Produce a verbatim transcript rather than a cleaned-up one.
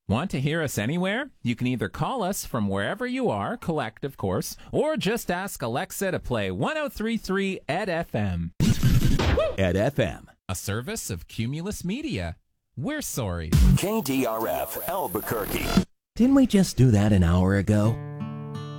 Want to hear us anywhere? You can either call us from wherever you are, collect, of course, or just ask Alexa to play one oh three point three Ed F M. Ed F M, a service of Cumulus Media. We're sorry. K D R F, Albuquerque. Didn't we just do that an hour ago?